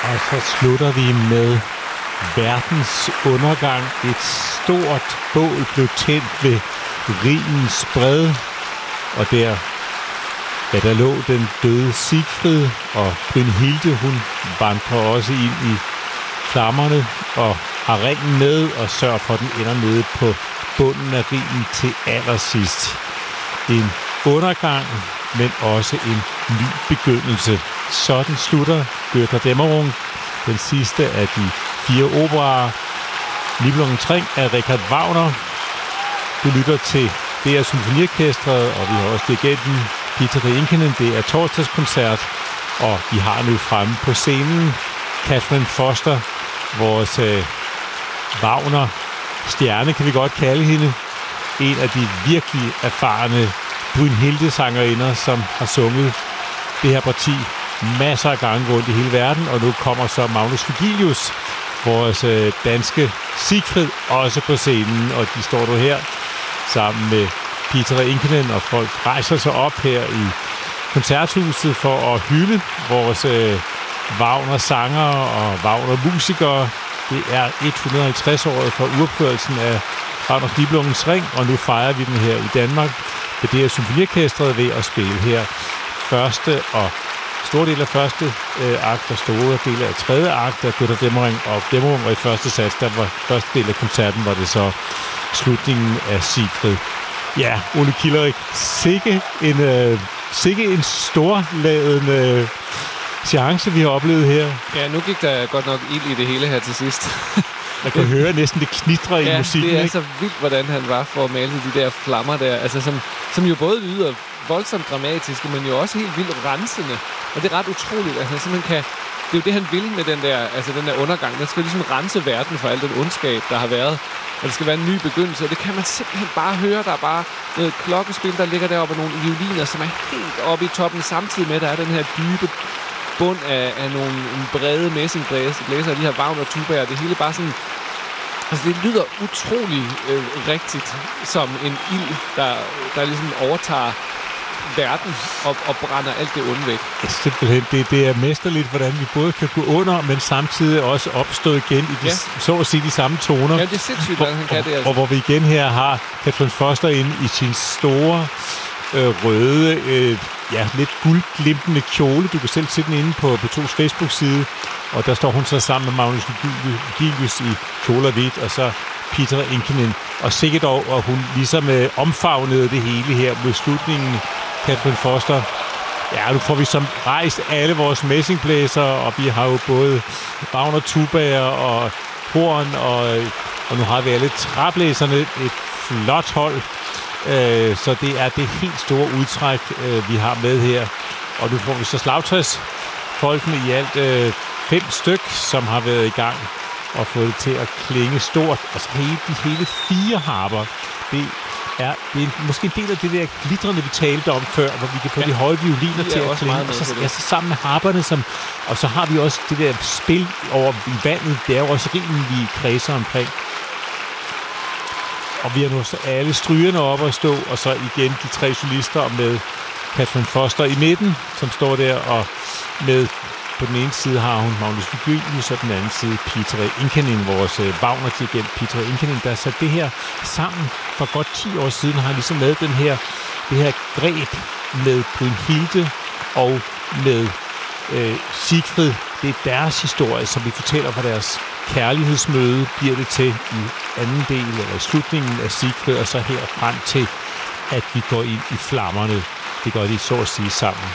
Og så slutter vi med verdens undergang. Et stort bål blev tændt ved Rhinens bred, og der lå den døde Siegfried, og Brynhilde, hun vandrer også ind i flammerne og har ringen med og sørger for, at den ender nede på bunden af Rhinen til allersidst. En undergang, men også en ny begyndelse. Sådan slutter Götterdämmerung, den sidste af de 4 operaer. Nibelungens Ring af Richard Wagner. Du lytter til DR Symfoniorkestret, og vi har også dirigenten Peter Inkinen. Det er torsdagskoncert, og vi har nu fremme på scenen Catherine Foster, vores Wagner-stjerne, kan vi godt kalde hende. En af de virkelig erfarne Brynhilde-sangerinder, som har sunget det her parti masser af gange rundt i hele verden, og nu kommer så Magnus Vigilius, vores danske Siegfried, også på scenen, og de står nu her sammen med Peter Inkinen, og folk rejser sig op her i koncerthuset for at hylde vores Wagner-sanger og Wagner-musikere. Det er 150-året fra uropførelsen af Wagners Nibelungens Ring, og nu fejrer vi den her i Danmark. Det er Symfoniorkestret ved at spille her første og store del af første akt og store del af tredje akt af Götterdämmerung og Dämmerung, og i første sats, der var første del af koncerten, var det så slutningen af Siegfried. Ja, Ole Kilderik, sikke en storladen seance, vi har oplevet her. Ja, nu gik der godt nok ild i det hele her til sidst. Man kan høre næsten det knitrer i musikken. Det er ikke? så vildt, hvordan han var for at male de der flammer der, altså som jo både lyder voldsomt dramatiske, men jo også helt vildt rensende. Og det er ret utroligt, at han simpelthen kan... Det er jo det, han vil med den der undergang. Den skal ligesom rense verden for al den ondskab, der har været. Og det skal være en ny begyndelse, og det kan man simpelthen bare høre. Der er bare noget klokkespil, der ligger deroppe, og nogle violiner, som er helt oppe i toppen, samtidig med, at der er den her dybe bund af nogle brede messingblæser, de her Wagner-tubaer. Det hele bare sådan... Altså, det lyder utrolig rigtigt som en ild, der ligesom overtager verden og brænder alt det onde væk. Simpelthen, det er mesterligt, hvordan vi både kan gå under, men samtidig også opstå igen i så at sige de samme toner. Ja, det er sindssygt, hvordan han kan det. Altså. Og hvor vi igen her har Catherine Foster inde i sin store røde, lidt guldglimtende kjole. Du kan selv se den inde på Tos Facebook-side, og der står hun så sammen med Magnus Vigilius i kjole og hvidt, og så Peter Inkinen. Og sikkert dog, og hun ligesom omfavnede det hele her mod slutningen. Catherine Foster. Ja, nu får vi som rejst alle vores messingblæser, og vi har jo både Wagner-tubaer og horn, og nu har vi alle træblæserne. Et flot hold. Så det er det helt store udtræk, vi har med her. Og nu får vi så slagtræsfolkene i alt 5 styk, som har været i gang og fået det til at klinge stort. Og så de hele 4 harper. Det er måske en del af det der glitrende, vi talte om før, hvor vi kan få de høje violiner til at klinge. Og så sammen med harperne, og så har vi også det der spil over i vandet. Det er jo også Rhinen, vi kredser omkring. Og vi har nu så alle strygerne op at stå, og så igen de 3 solister med Catherine Foster i midten, som står der, og med på den ene side har hun Magnus Vigilius, og på den anden side Peter Inkinen, vores Wagner-dirigent Peter Inkinen, der satte det her sammen for godt 10 år siden, har ligesom lavet det her greb med Brynhilde og med Siegfried. Det er deres historie, som vi fortæller fra deres kærlighedsmøde, bliver det til i anden del, eller i slutningen af Siegfried, og så her frem til, at vi går ind i flammerne. Det gør de så at sige sammen.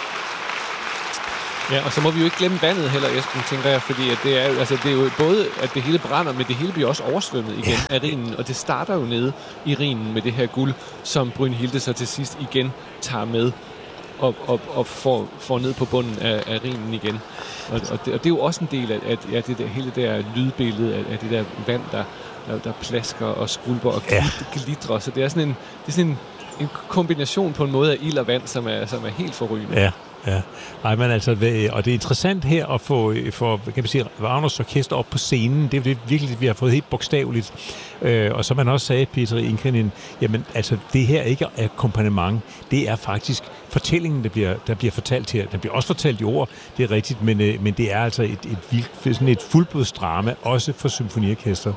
Ja, og så må vi jo ikke glemme vandet heller, Esben, tænker jeg, fordi at det er jo både, at det hele brænder, men det hele bliver også oversvømmet igen af Rhinen, og det starter jo nede i Rhinen med det her guld, som Brynhilde så til sidst igen tager med og får ned på bunden af Rhinen igen. Og det er jo også en del af det der, hele det der lydbillede af det der vand, der plasker og skvulper og glitrer. Så det er sådan en kombination på en måde af ild og vand, som er helt forrygende. Ja. Ja. Ej, men altså, og det er interessant her at få kan man sige, Wagners orkester op på scenen. Det er jo det virkelig, vi har fået helt bogstaveligt. Og som man også sagde, Peter Inkinen, jamen altså, det her ikke er akkompagnement. Det er faktisk fortællingen, der bliver fortalt her. Der bliver også fortalt i ord, det er rigtigt, men det er altså et fuldblodsdrama, også for symfoniorkester.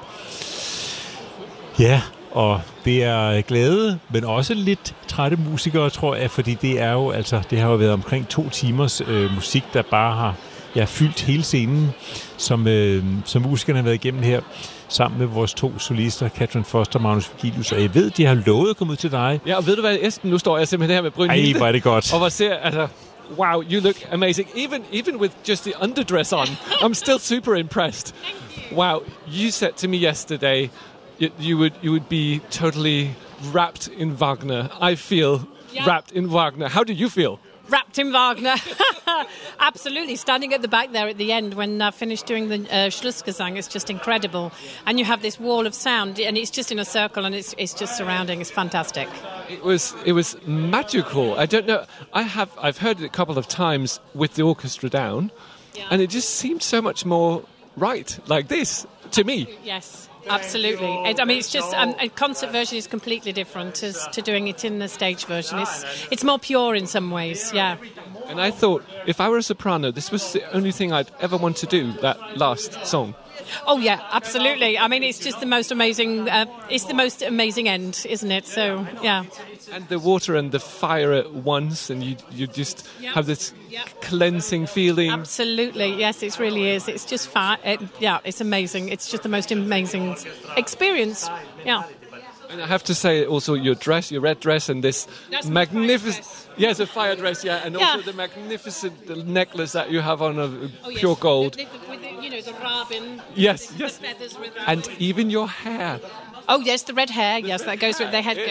Ja, og det er glade, men også lidt trætte musikere, tror jeg, fordi det er jo altså, det har jo været omkring 2 timers musik, der bare har fyldt hele scenen, som musikerne har været igennem her, sammen med vores 2 solister, Katrin Foster og Magnus Vigilius. Og jeg ved, de har lovet at komme ud til dig. Ja, og ved du hvad, Esben, nu står jeg simpelthen her med Brynhilde. Ej, hvor er det godt. Og hvor ser, altså, wow, you look amazing. Even with just the underdress on, I'm still super impressed. Wow, you said to me yesterday, you would be totally wrapped in Wagner. I feel wrapped in Wagner. How do you feel? Wrapped in Wagner. Absolutely. Standing at the back there at the end when I finished doing the Schlussgesang is just incredible. And you have this wall of sound and it's just in a circle and it's just surrounding. It's fantastic. It was magical. I don't know. I've heard it a couple of times with the orchestra down, and it just seemed so much more right, like this, to me. Yes. Absolutely. I mean, it's just a concert version is completely different to doing it in the stage version. It's more pure in some ways, yeah. And I thought, if I were a soprano, this was the only thing I'd ever want to do, that last song. Oh, yeah, absolutely. I mean, it's just the most amazing, it's the most amazing end, isn't it? So, yeah. And the water and the fire at once, and you just have this cleansing feeling. Absolutely, yes, it really is. It's just it's amazing. It's just the most amazing experience, yeah. And I have to say also your red dress, and this magnificent... Yes, a fire dress, and also the magnificent necklace that you have on of pure gold. With the robin. Yes. The feathers with and even your hair. Oh, yes, the red hair, yes, that goes with the head.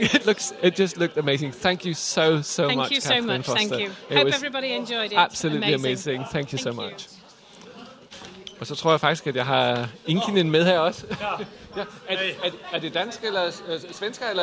It just looked amazing. Thank you so much, Thank you so much, Foster. thank you. Hope everybody enjoyed it. Absolutely amazing. Thank you so much. Og så tror jeg faktisk, at jeg har Inkinen med her også. Ja. Er det dansk eller svensk eller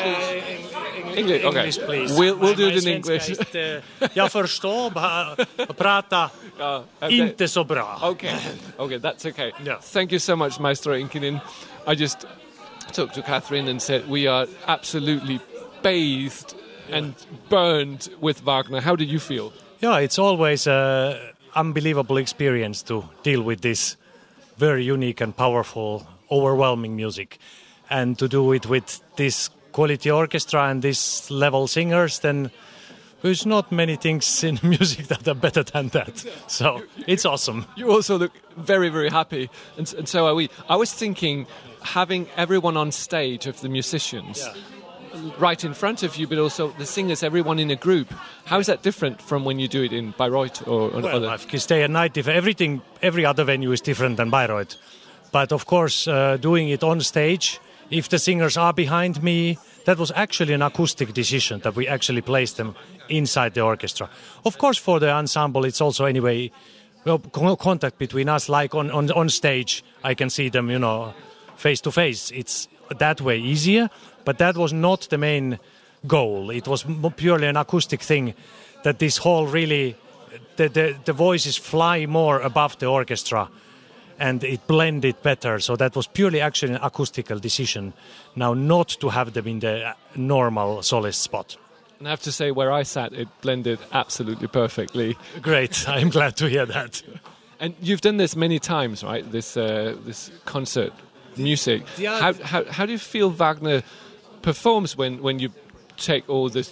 English? Okay. English, please. We'll do it in English. Jag förstår prata inte så bra. Okay, that's okay. Yeah. Thank you so much, Maestro Inkinen. I just talked to Catherine and said we are absolutely bathed and burned with Wagner. How do you feel? Yeah, it's always an unbelievable experience to deal with this very unique and powerful, overwhelming music. And to do it with this quality orchestra and this level singers, then there's not many things in music that are better than that. So it's awesome. You also look very, very happy, and so are we. I was thinking having everyone on stage of the musicians right in front of you, but also the singers, everyone in a group. How is that different from when you do it in Bayreuth or other? Because day and night, every other venue is different than Bayreuth. But of course, doing it on stage, if the singers are behind me, that was actually an acoustic decision that we actually placed them inside the orchestra. Of course, for the ensemble, it's also anyway contact between us. Like on stage, I can see them, face to face. It's that way easier. But that was not the main goal. It was purely an acoustic thing, that this whole really, the voices fly more above the orchestra and it blended better. So that was purely actually an acoustical decision. Now, not to have them in the normal solist spot. And I have to say, where I sat, it blended absolutely perfectly. Great. I'm glad to hear that. And you've done this many times, right? This concert music. Yeah. How do you feel Wagner performs when you take all the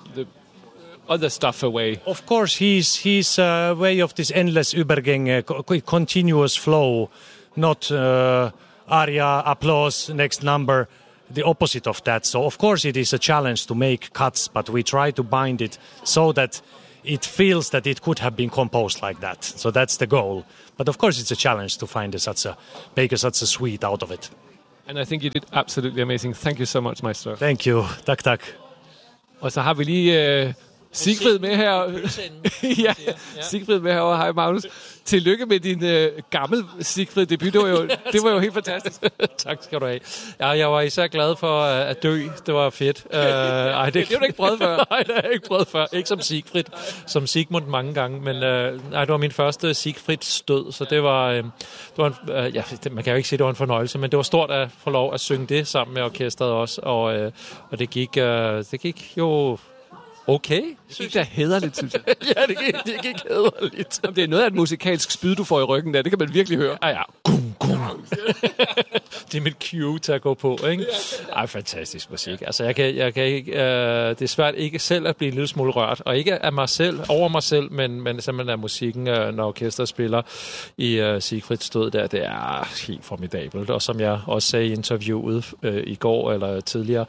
other stuff away? Of course, his way of this endless Übergänge, continuous flow, not aria, applause, next number, the opposite of that. So, of course, it is a challenge to make cuts, but we try to bind it so that it feels that it could have been composed like that. So that's the goal. But, of course, it's a challenge to find make such a suite out of it. And I think you did absolutely amazing. Thank you so much, Maestro. Thank you. Tak. Og så har vi lige Sigfrid med her. Ja, Sigfrid med herovre. Hej, Magnus. Tillykke med din gammel Sigfrid debut. Det var jo helt fantastisk. Tak skal du have. Ja, jeg var især glad for at dø. Det var fedt. Det har du ikke prøvet før. Nej, det har jeg ikke prøvet før. Ikke som Sigfrid. Som Sigmund mange gange. Men det var min første Sigfrid-stød. Så det var man kan jo ikke sige, det var en fornøjelse. Men det var stort at få lov at synge det sammen med orkestret også. Og det gik jo... Okay. Det gik da hæderligt, synes jeg. Ja, det gik hæderligt. Det er noget af et musikalsk spyd, du får i ryggen der. Det kan man virkelig høre. Ja. Det er mit cue til at gå på, ikke? Ej, fantastisk musik. Altså, jeg kan ikke... det er svært ikke selv at blive en lille smule rørt. Og ikke af mig selv, over mig selv, men simpelthen af musikken, når orkestret spiller i Sigfrids stød der. Det er helt formidabelt. Og som jeg også sagde i interviewet i går eller tidligere,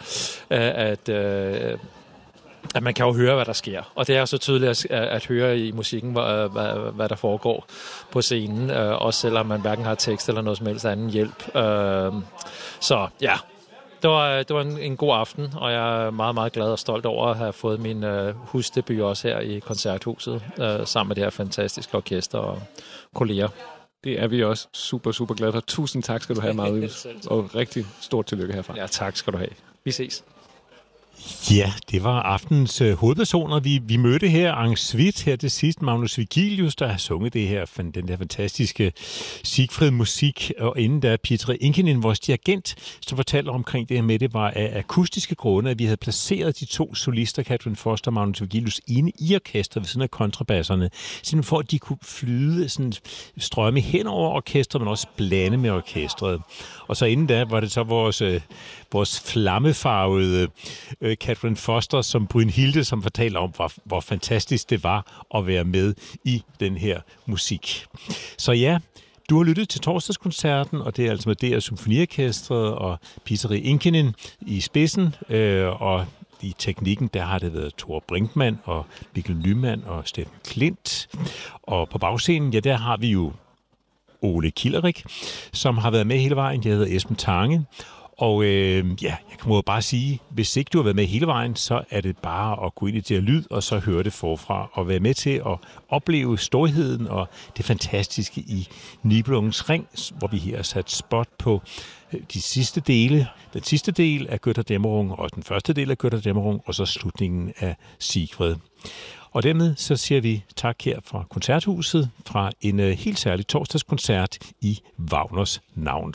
at man kan jo høre, hvad der sker. Og det er jo så tydeligt at høre i musikken, hvad der foregår på scenen, også selvom man hverken har tekst eller noget som helst anden hjælp. Så ja, det var en god aften, og jeg er meget, meget glad og stolt over at have fået min husdebut også her i Koncerthuset, sammen med det her fantastiske orkester og kolleger. Det er vi også super, super glade for. Tusind tak skal du have, Magnus. Og rigtig stort tillykke herfra. Ja, tak skal du have. Vi ses. Ja, det var aftenens hovedpersoner. Vi mødte her en suite her til sidst, Magnus Vigilius, der har sunget den der fantastiske Sigfrid-musik, og inden der Pietri Inkinen, vores dirigent, som fortalte omkring det her med, det var af akustiske grunde, at vi havde placeret de to solister, Catherine Foster og Magnus Vigilius, inde i orkestret ved siden af kontrabasserne, simpelthen for at de kunne flyde, sådan strømme hen over orkestret, men også blande med orkestret. Og så inden da var det så vores flammefarvede Catherine Foster som Brynhilde, som fortalte om, hvor fantastisk det var at være med i den her musik. Så ja, du har lyttet til torsdagskoncerten, og det er altså med DR Symfoniorkestret og Pietri Inkinen i spidsen, og i teknikken, der har det været Thor Brinkmann og Mikkel Nyman og Steffen Klint. Og på bagscenen, ja, der har vi jo Ole Kilderik, som har været med hele vejen. Jeg hedder Esben Tange. Og jeg må bare sige, hvis ikke du har været med hele vejen, så er det bare at gå ind i det her lyd, og så høre det forfra, og være med til at opleve storheden og det fantastiske i Nibelungens Ring, hvor vi her har sat spot på den sidste del af Götterdämmerung, og den første del af Götterdämmerung, og så slutningen af Sigfrid. Og dermed så siger vi tak her fra Koncerthuset, fra en helt særlig torsdagskoncert i Wagners navn.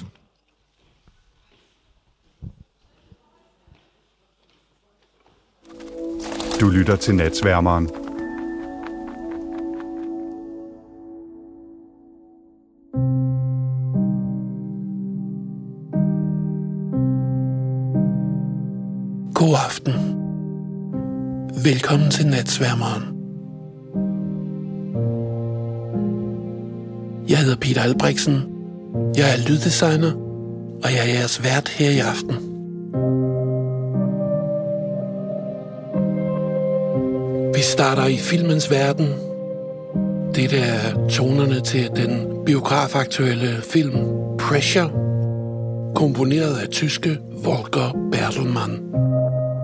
Du lytter til Natsværmeren. God aften. Velkommen til Natsværmeren. Jeg hedder Peter Albrechtsen. Jeg er lyddesigner, og jeg er jeres vært her i aften. Vi starter i filmens verden. Dette er tonerne til den biografaktuelle film Pressure, komponeret af tyske Volker Bertelmann.